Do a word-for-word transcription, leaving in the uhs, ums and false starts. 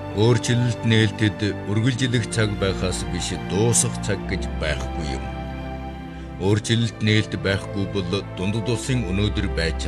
Өөрчлөлт нээлтэд үргэлжлэх цаг байхаас биш дуусах цаг гэж байхгүй юм. Өөрчлөлт нээлт байхгүй бол дундад улсын өнөөдөр байж